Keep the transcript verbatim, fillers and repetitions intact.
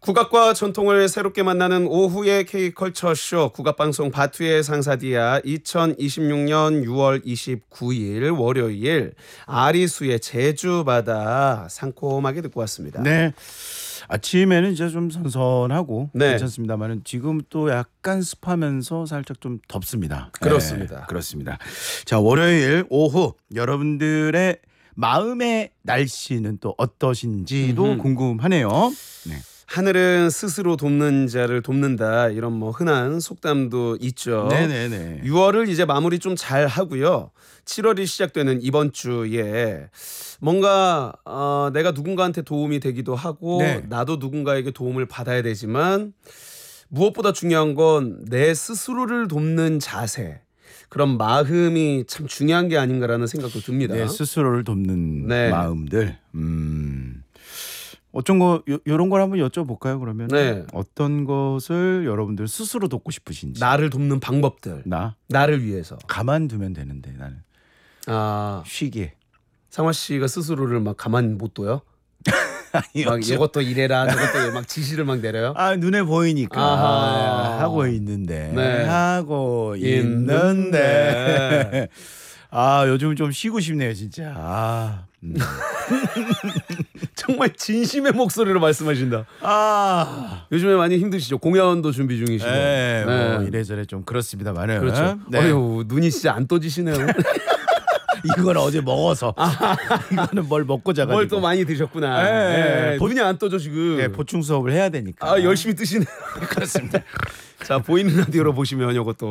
국악과 전통을 새롭게 만나는 오후의 K컬처쇼 국악방송 바투의 상사디아 이천이십육년 유월 이십구일 월요일 아리수의 제주바다 상콤하게 듣고 왔습니다. 네. 아침에는 이제 좀 선선하고 네. 괜찮습니다만은 지금 또 약간 습하면서 살짝 좀 덥습니다. 그렇습니다. 네, 그렇습니다. 자, 월요일 오후 여러분들의 마음의 날씨는 또 어떠신지도 음흠. 궁금하네요. 네. 하늘은 스스로 돕는 자를 돕는다 이런 뭐 흔한 속담도 있죠. 네네네. 유월을 이제 마무리 좀 잘 하고요. 칠월이 시작되는 이번 주에 뭔가 어, 내가 누군가한테 도움이 되기도 하고 네. 나도 누군가에게 도움을 받아야 되지만 무엇보다 중요한 건 내 스스로를 돕는 자세 그런 마음이 참 중요한 게 아닌가라는 생각도 듭니다. 내 스스로를 돕는 네. 마음들. 음. 어떤 거 요, 요런 걸 한번 여쭤볼까요? 그러면 네. 어떤 것을 여러분들 스스로 돕고 싶으신지. 나를 돕는 방법들 나 나를 위해서 가만두면 되는데 나는 아 쉬게. 상화 씨가 스스로를 막 가만 못 둬요? 아니, 막 어째- 이것도 이래라 저것도 막 지시를 막 내려요? 아 눈에 보이니까 아하. 하고 있는데 네. 하고 있는데. 있는데 아 요즘 좀 쉬고 싶네요 진짜. 아, 음. 정말 진심의 목소리로 말씀하신다. 아 요즘에 많이 힘드시죠? 공연도 준비 중이시고. 네, 뭐 이래저래 좀 그렇습니다만은 그렇죠. 네. 어휴 눈이 진짜 안 떠지시네요. 이건 어제 먹어서 이거는 뭘 먹고 자가지고 뭘 또 많이 드셨구나. 네. 네, 눈이 안 떠져 지금. 네, 보충 수업을 해야 되니까. 아 열심히 뜨시네요. 그렇습니다. 자 보이는 라디오로 보시면 이것도